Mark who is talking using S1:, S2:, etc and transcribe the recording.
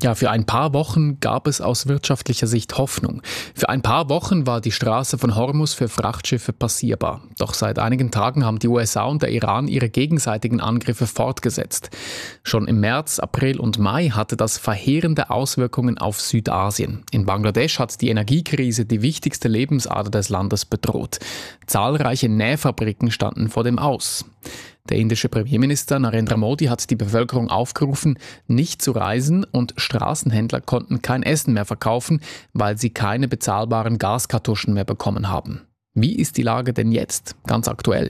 S1: Ja, für ein paar Wochen gab es aus wirtschaftlicher Sicht Hoffnung. Für ein paar Wochen war die Straße von Hormuz für Frachtschiffe passierbar. Doch seit einigen Tagen haben die USA und der Iran ihre gegenseitigen Angriffe fortgesetzt. Schon im März, April und Mai hatte das verheerende Auswirkungen auf Südasien. In Bangladesch hat die Energiekrise die wichtigste Lebensader des Landes bedroht. Zahlreiche Nähfabriken standen vor dem Aus. Der indische Premierminister Narendra Modi hat die Bevölkerung aufgerufen, nicht zu reisen, und Straßenhändler konnten kein Essen mehr verkaufen, weil sie keine bezahlbaren Gaskartuschen mehr bekommen haben. Wie ist die Lage denn jetzt, ganz aktuell?